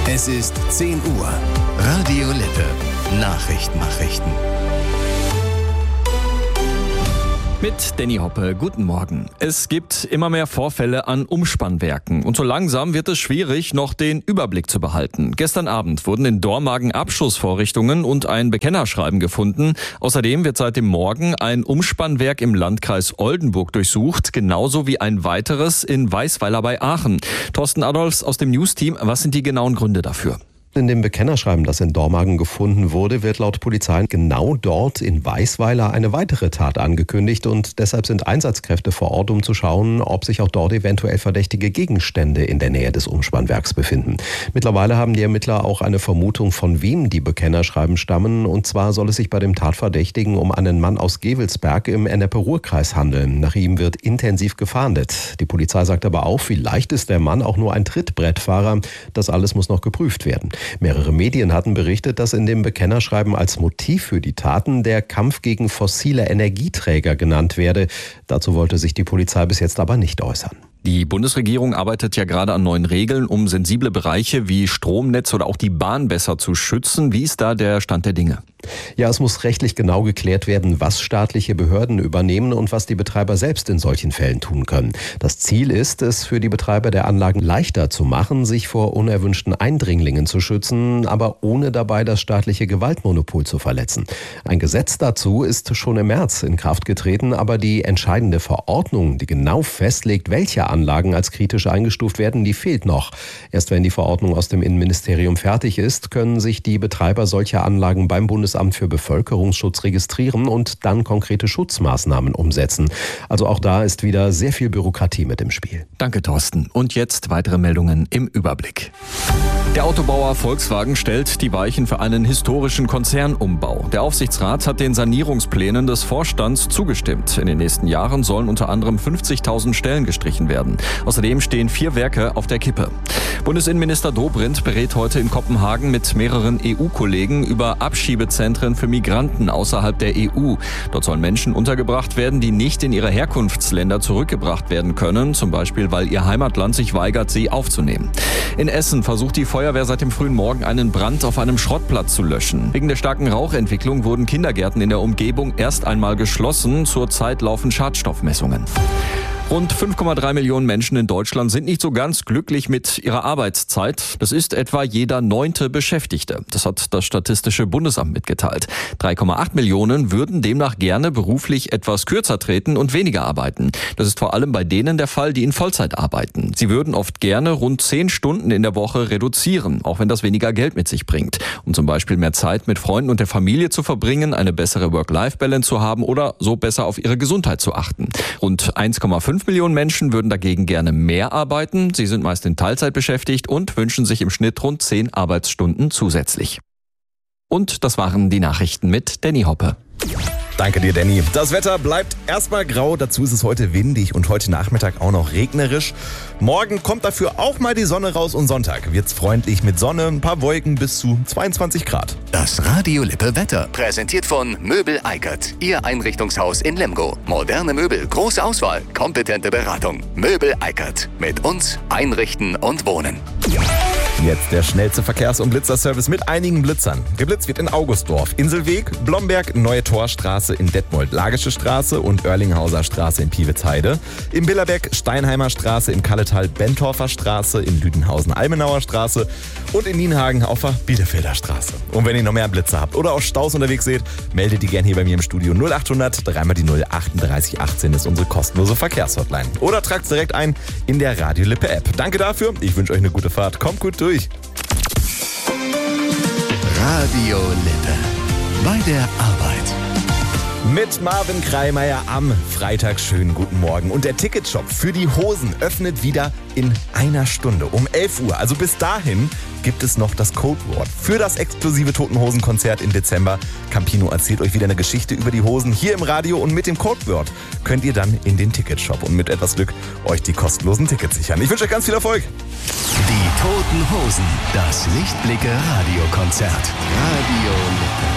Es ist 10 Uhr. Radio Lippe. Nachrichten. Mit Danny Hoppe, guten Morgen. Es gibt immer mehr Vorfälle an Umspannwerken und so langsam wird es schwierig, noch den Überblick zu behalten. Gestern Abend wurden in Dormagen Abschussvorrichtungen und ein Bekennerschreiben gefunden. Außerdem wird seit dem Morgen ein Umspannwerk im Landkreis Oldenburg durchsucht, genauso wie ein weiteres in Weisweiler bei Aachen. Thorsten Adolfs aus dem News-Team, was sind die genauen Gründe dafür? In dem Bekennerschreiben, das in Dormagen gefunden wurde, wird laut Polizei genau dort in Weisweiler eine weitere Tat angekündigt und deshalb sind Einsatzkräfte vor Ort, um zu schauen, ob sich auch dort eventuell verdächtige Gegenstände in der Nähe des Umspannwerks befinden. Mittlerweile haben die Ermittler auch eine Vermutung, von wem die Bekennerschreiben stammen, und zwar soll es sich bei dem Tatverdächtigen um einen Mann aus Gevelsberg im Ennepe-Ruhr-Kreis handeln. Nach ihm wird intensiv gefahndet. Die Polizei sagt aber auch, vielleicht ist der Mann auch nur ein Trittbrettfahrer. Das alles muss noch geprüft werden. Mehrere Medien hatten berichtet, dass in dem Bekennerschreiben als Motiv für die Taten der Kampf gegen fossile Energieträger genannt werde. Dazu wollte sich die Polizei bis jetzt aber nicht äußern. Die Bundesregierung arbeitet ja gerade an neuen Regeln, um sensible Bereiche wie Stromnetz oder auch die Bahn besser zu schützen. Wie ist da der Stand der Dinge? Ja, es muss rechtlich genau geklärt werden, was staatliche Behörden übernehmen und was die Betreiber selbst in solchen Fällen tun können. Das Ziel ist, es für die Betreiber der Anlagen leichter zu machen, sich vor unerwünschten Eindringlingen zu schützen, aber ohne dabei das staatliche Gewaltmonopol zu verletzen. Ein Gesetz dazu ist schon im März in Kraft getreten, aber die entscheidende Verordnung, die genau festlegt, welche Anlagen als kritisch eingestuft werden, die fehlt noch. Erst wenn die Verordnung aus dem Innenministerium fertig ist, können sich die Betreiber solcher Anlagen beim Bundesamt für Bevölkerungsschutz registrieren und dann konkrete Schutzmaßnahmen umsetzen. Also auch da ist wieder sehr viel Bürokratie mit im Spiel. Danke, Thorsten. Und jetzt weitere Meldungen im Überblick. Der Autobauer Volkswagen stellt die Weichen für einen historischen Konzernumbau. Der Aufsichtsrat hat den Sanierungsplänen des Vorstands zugestimmt. In den nächsten Jahren sollen unter anderem 50.000 Stellen gestrichen werden. Außerdem stehen 4 Werke auf der Kippe. Bundesinnenminister Dobrindt berät heute in Kopenhagen mit mehreren EU-Kollegen über Abschiebezentren für Migranten außerhalb der EU. Dort sollen Menschen untergebracht werden, die nicht in ihre Herkunftsländer zurückgebracht werden können, zum Beispiel weil ihr Heimatland sich weigert, sie aufzunehmen. In Essen versucht die Feuerwehr seit dem frühen Morgen einen Brand auf einem Schrottplatz zu löschen. Wegen der starken Rauchentwicklung wurden Kindergärten in der Umgebung erst einmal geschlossen. Zurzeit laufen Schadstoffmessungen. Rund 5,3 Millionen Menschen in Deutschland sind nicht so ganz glücklich mit ihrer Arbeitszeit. Das ist etwa jeder 9. Beschäftigte. Das hat das Statistische Bundesamt mitgeteilt. 3,8 Millionen würden demnach gerne beruflich etwas kürzer treten und weniger arbeiten. Das ist vor allem bei denen der Fall, die in Vollzeit arbeiten. Sie würden oft gerne rund 10 Stunden in der Woche reduzieren, auch wenn das weniger Geld mit sich bringt. Um zum Beispiel mehr Zeit mit Freunden und der Familie zu verbringen, eine bessere Work-Life-Balance zu haben oder so besser auf ihre Gesundheit zu achten. Rund 1,5 Millionen Menschen würden dagegen gerne mehr arbeiten. Sie sind meist in Teilzeit beschäftigt und wünschen sich im Schnitt rund 10 Arbeitsstunden zusätzlich. Und das waren die Nachrichten mit Danny Hoppe. Danke dir, Danny. Das Wetter bleibt erstmal grau, dazu ist es heute windig und heute Nachmittag auch noch regnerisch. Morgen kommt dafür auch mal die Sonne raus und Sonntag wird's freundlich mit Sonne, ein paar Wolken bis zu 22 Grad. Das Radio Lippe Wetter, präsentiert von Möbel Eikert, Ihr Einrichtungshaus in Lemgo. Moderne Möbel, große Auswahl, kompetente Beratung. Möbel Eikert, mit uns einrichten und wohnen. Jetzt der schnellste Verkehrs- und Blitzerservice mit einigen Blitzern. Geblitzt wird in Augustdorf, Inselweg, Blomberg, Neue Torstraße in Detmold, Lagische Straße und Oerlinghauser Straße in Piewitzheide. Im Billerbeck, Steinheimer Straße, im Kalletal, Bentorfer Straße, in Lüdenhausen, Almenauer Straße und in Nienhagen auf der Bielefelder Straße. Und wenn ihr noch mehr Blitzer habt oder auch Staus unterwegs seht, meldet die gerne hier bei mir im Studio. 0800 3 die 0 38 18 ist unsere kostenlose Verkehrshotline. Oder tragt direkt ein in der Radio Lippe App. Danke dafür, ich wünsche euch eine gute Fahrt. Kommt gut durch. Radio Lippe. Bei der Arbeit. Mit Marvin Kreimeier am Freitag. Schönen guten Morgen. Und der Ticketshop für die Hosen öffnet wieder in einer Stunde um 11 Uhr. Also bis dahin gibt es noch das Codewort für das exklusive Toten-Hosen-Konzert im Dezember. Campino erzählt euch wieder eine Geschichte über die Hosen hier im Radio und mit dem Codewort könnt ihr dann in den Ticketshop und mit etwas Glück euch die kostenlosen Tickets sichern. Ich wünsche euch ganz viel Erfolg. Die Toten Hosen, das Lichtblicke Radiokonzert. Radio